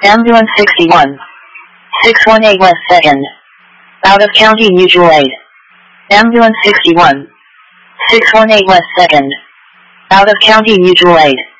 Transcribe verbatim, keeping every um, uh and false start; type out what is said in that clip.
Ambulance sixty-one. six one eight West second. Out of County Mutual Aid. Ambulance sixty-one. six one eight West second. Out of County Mutual Aid.